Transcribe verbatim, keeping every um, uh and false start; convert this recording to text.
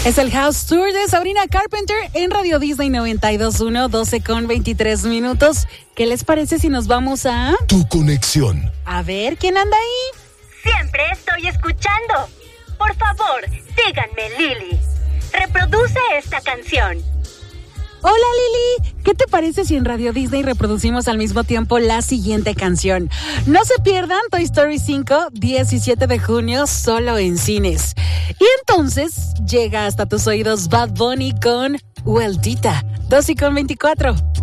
Es el House Tour de Sabrina Carpenter en Radio Disney noventa y dos punto uno, doce con veintitrés minutos. ¿Qué les parece si nos vamos a... Tu conexión? A ver, ¿quién anda ahí? Siempre estoy escuchando. Por favor, díganme, Lili. Reproduce esta canción. Hola, Lili. ¿Qué te parece si en Radio Disney reproducimos al mismo tiempo la siguiente canción? No se pierdan Toy Story cinco, diecisiete de junio, solo en cines. Y entonces llega hasta tus oídos Bad Bunny con Vueltita, doce con veinticuatro.